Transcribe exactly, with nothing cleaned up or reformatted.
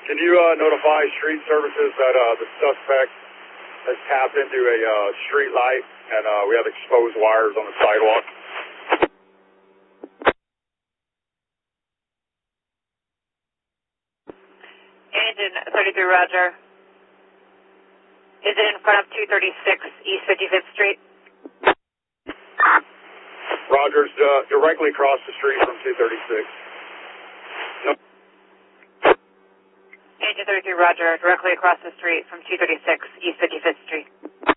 Can you uh, notify street services that uh, the suspect has tapped into a uh, street light and uh, we have exposed wires on the sidewalk? Engine thirty-three, Roger. Is it in front of two thirty-six East fifty-fifth Street? Roger's uh, directly across the street from two thirty-six. No. Engine thirty-three, Roger. Directly across the street from two thirty-six East fifty-fifth Street.